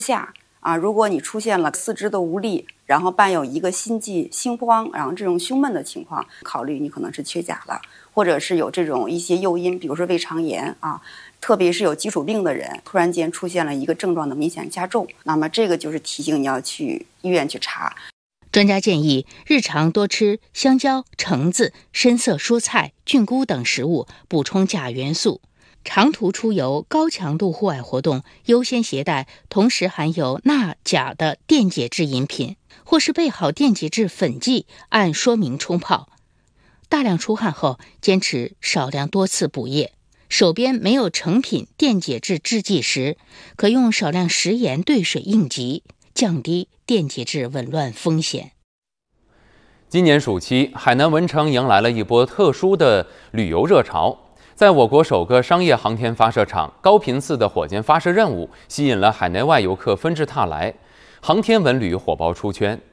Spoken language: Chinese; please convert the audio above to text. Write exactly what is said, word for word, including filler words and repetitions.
下啊，如果你出现了四肢的无力，然后伴有一个心悸、心慌，然后这种胸闷的情况，考虑你可能是缺钾了，或者是有这种一些诱因，比如说胃肠炎啊，特别是有基础病的人，突然间出现了一个症状的明显加重，那么这个就是提醒你要去医院去查。 专家建议日常多吃香蕉、橙子、深色蔬菜、菌菇等食物，补充钾元素。长途出游、高强度户外活动优先携带同时含有钠、钾的电解质饮品，或是备好电解质粉剂，按说明冲泡。大量出汗后，坚持少量多次补液。手边没有成品电解质制剂时，可用少量食盐兑水应急，降低电解质紊乱风险。 今年暑期，海南文成迎来了一波特殊的旅游热潮。在我国首个商业航天发射场高频次的火箭发射任务，吸引了海内外游客纷至沓来，航天文旅火爆出圈。